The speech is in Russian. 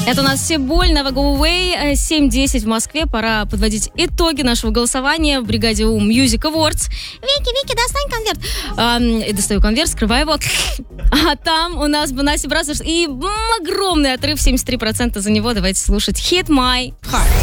Это у нас Себуль, Never Go Away, 7:10 в Москве. Пора подводить итоги нашего голосования в бригаде У Music Awards. Вики, достань конверт. Достаю конверт, скрываю его. А там у нас Бонасси Бразерс и огромный отрыв, 73% за него. Давайте слушать Hit My Heart.